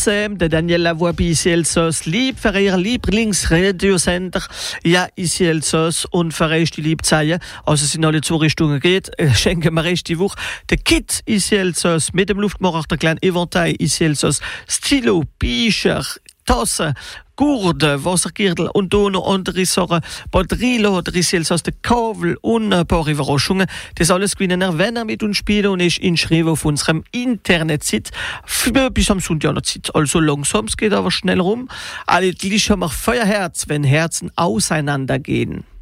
zusammen, der Daniel Lavoie bei ici Elsass, lieb für ihr Lieblingsradiosender, ja, ici Elsass und für euch die Liebzeichen, also es in alle zwei Richtungen geht, schenken wir euch die Woche der Kit ici Elsass mit dem Luftmacher, der kleinen Eventail ici Elsass, Stilo, Bücher, Tassen, Gurte, Wassergürtel und auch noch andere Sachen, Batterielader, aus der Kabel und ein paar Überraschungen. Das alles gewinnen ihr, wenn ihr mit uns spielt und ist inschrieben auf unserem Internetseite bis am Sonntag noch Zeit. Also langsam, es geht aber schnell rum. Alle die haben auch Feuerherz, wenn Herzen auseinandergehen.